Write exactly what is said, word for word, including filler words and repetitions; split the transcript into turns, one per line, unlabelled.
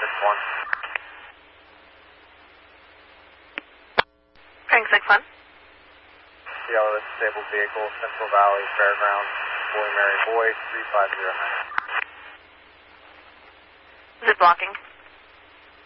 six one.
Frank six one.
Yellow disabled vehicle, Central Valley Fairgrounds, Boy Mary Boy, three five zero nine.
Is it blocking?